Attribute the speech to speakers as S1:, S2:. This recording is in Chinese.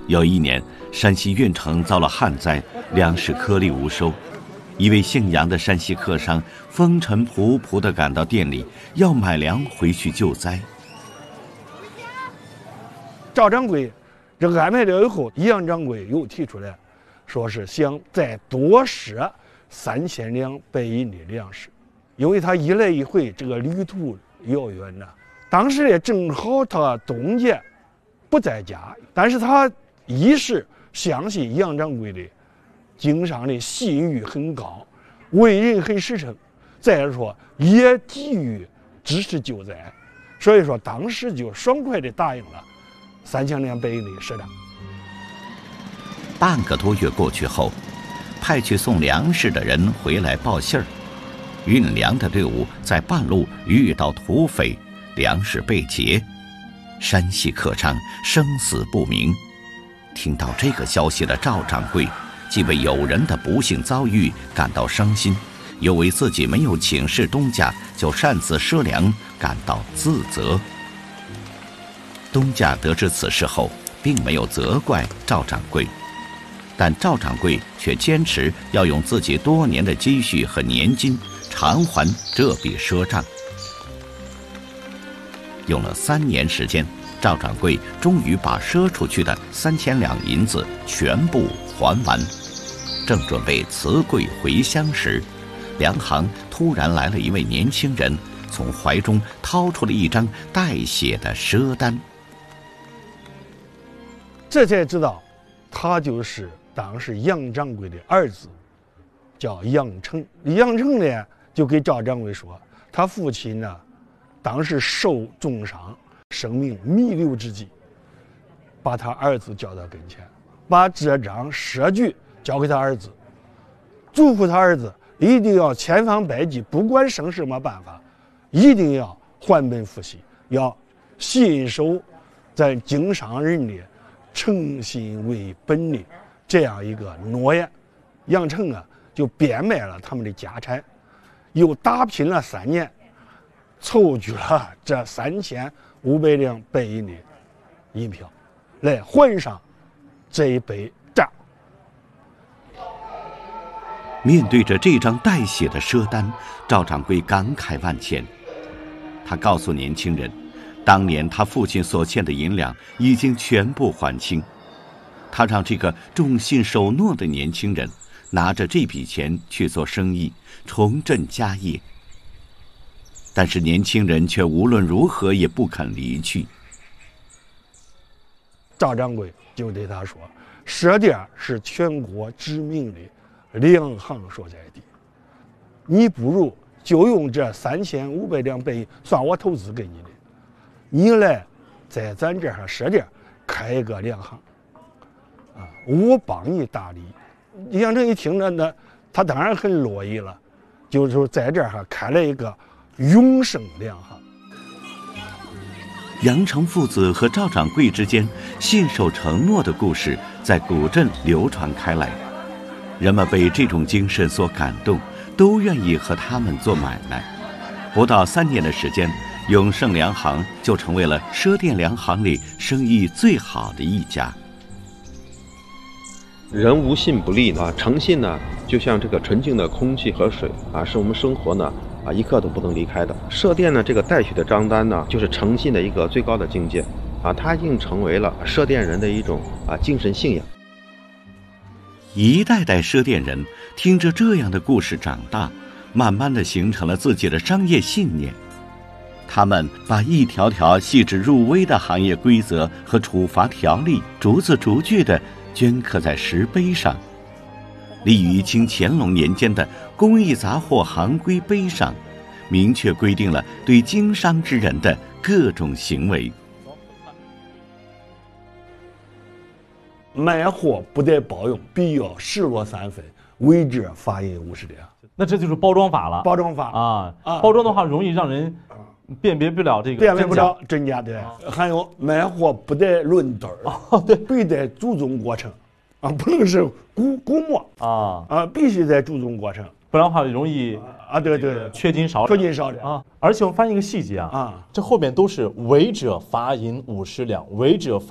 S1: 有一年，山西运城遭了旱灾，粮食颗粒无收。一位姓杨的山西客商风尘仆仆地赶到店里，要买粮回去救灾。
S2: 赵掌柜这安排了以后，杨掌柜又提出来，说是想再多赊3000两白银的粮食，因为他一来一回这个旅途遥远呐。当时呢，正好他冬节不在家，但是他一是相信杨掌柜的经商的信誉很高，为人很实诚，再说也急于支持救灾，所以说当时就爽快地答应了3000两白银的赊账。
S1: 半个多月过去后，派去送粮食的人回来报信儿，运粮的队伍在半路遇到土匪，粮食被劫，山西客商生死不明。听到这个消息的赵掌柜，既为友人的不幸遭遇感到伤心，又为自己没有请示东家就擅自赊粮感到自责。东家得知此事后，并没有责怪赵掌柜，但赵掌柜却坚持要用自己多年的积蓄和年金偿还这笔赊账。用了3年时间，赵掌柜终于把赊出去的3000两银子全部还完。正准备辞柜回乡时，粮行突然来了一位年轻人，从怀中掏出了一张带血的赊单。
S2: 这才知道，他就是当时杨掌柜的儿子，叫杨成。杨成呢，就给赵掌柜说，他父亲呢，当时受重伤，生命弥留之际，把他儿子叫到跟前，把这张赊据交给他儿子，嘱咐他儿子一定要千方百计，不管生什么办法，一定要还本付息，要信守咱经商人的诚信为本的这样一个诺言。杨成啊，就变卖了他们的家产，又打拼了3年，凑聚了这3500两白银的银票，来还上这一笔账。
S1: 面对着这张带血的赊单，赵掌柜感慨万千。他告诉年轻人，当年他父亲所欠的银两已经全部还清。他让这个重信守诺的年轻人拿着这笔钱去做生意，重振家业。但是年轻人却无论如何也不肯离去。
S2: 赵掌柜就对他说，赊店是全国知名的粮行所在地，你不如就用这3500两白银算我投资给你的，你来在咱这儿赊店开一个粮行，我帮你大礼。杨成一听着呢，他当然很乐意了，就是在这儿开了一个永盛粮行。
S1: 杨成父子和赵掌柜之间信守承诺的故事在古镇流传开来，人们被这种精神所感动，都愿意和他们做买卖。不到3年的时间，永盛粮行就成为了赊店粮行里生意最好的一家。
S3: 人无信不立啊，诚信呢，就像这个纯净的空气和水啊，是我们生活呢一刻都不能离开的。赊店呢，这个带血的账单呢，就是诚信的一个最高的境界啊，它已经成为了赊店人的一种精神信仰。
S1: 一代代赊店人听着这样的故事长大，慢慢地形成了自己的商业信念。他们把一条条细致入微的行业规则和处罚条例逐字逐句地镌刻在石碑上，立于清乾隆年间的工艺杂货行规碑上，明确规定了对经商之人的各种行为。
S2: 卖货不得包用，必要10落3分，违者罚银50两。
S4: 那这就是包装法了。
S2: 包装法
S4: 包装的话容易让人辨别不了这个
S2: 辨别不了真假的。还有卖货不得论吨
S4: 对，
S2: 必得注重过程不能是估摸必须得注重过程，
S4: 不然的话容易
S2: 对
S4: 缺斤少两
S2: 而且
S4: 我发现一个细节这后面都是违者罚银50两，违者罚